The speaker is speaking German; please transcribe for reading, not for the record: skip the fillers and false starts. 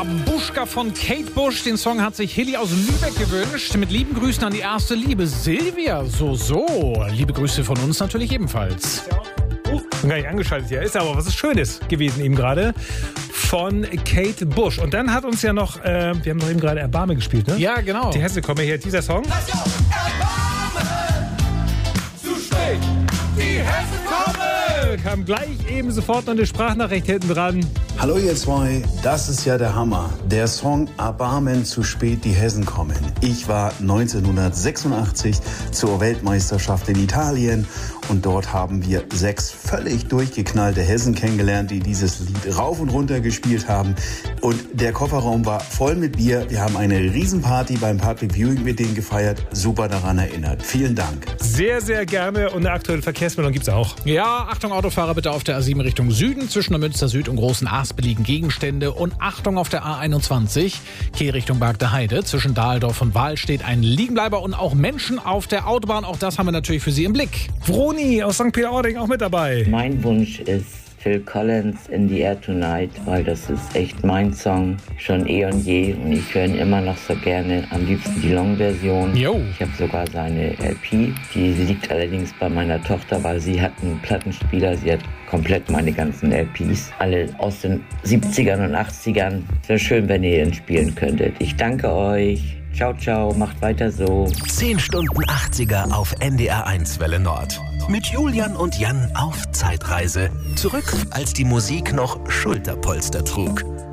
Babuschka von Kate Bush. Den Song hat sich Hilly aus Lübeck gewünscht. Mit lieben Grüßen an die erste Liebe Silvia. So. Liebe Grüße von uns natürlich ebenfalls. Gar nicht angeschaltet hier. Ist aber was Schönes gewesen eben gerade von Kate Bush. Und dann hat uns ja noch, wir haben doch eben gerade Erbarme gespielt, ne? Ja, genau. Die Hesse kommen hier, dieser Song. Zu spät, die Hessen kommen! Kam gleich eben sofort noch eine Sprachnachricht hinten dran. Hallo ihr zwei, das ist ja der Hammer. Der Song Erbarmen, zu spät, die Hessen kommen. Ich war 1986 zur Weltmeisterschaft in Italien und dort haben wir 6 völlig durchgeknallte Hessen kennengelernt, die dieses Lied rauf und runter gespielt haben. Und der Kofferraum war voll mit Bier. Wir haben eine Riesenparty beim Public Viewing mit denen gefeiert. Super daran erinnert. Vielen Dank. Sehr, sehr gerne. Und eine aktuelle Verkehrsmeldung gibt's auch. Ja, Achtung Autofahrer bitte auf der A7 Richtung Süden. Zwischen der Münster Süd und Großen Aspe liegen Gegenstände. Und Achtung auf der A21, Kehrrichtung Bargter Heide. Zwischen Dahldorf und Wahl steht ein Liegenbleiber und auch Menschen auf der Autobahn. Auch das haben wir natürlich für Sie im Blick. Vroni aus St. Peter-Ording auch mit dabei. Mein Wunsch ist Phil Collins, In the Air Tonight, weil das ist echt mein Song, schon eh und je. Und ich höre ihn immer noch so gerne, am liebsten die Long-Version. Jo. Ich habe sogar seine LP, die liegt allerdings bei meiner Tochter, weil sie hat einen Plattenspieler, sie hat komplett meine ganzen LPs, alle aus den 70ern und 80ern. Es wäre schön, wenn ihr ihn spielen könntet. Ich danke euch. Ciao, ciao, macht weiter so. 10 Stunden 80er auf NDR 1 Welle Nord. Mit Julian und Jan auf Zeitreise. Zurück, als die Musik noch Schulterpolster trug.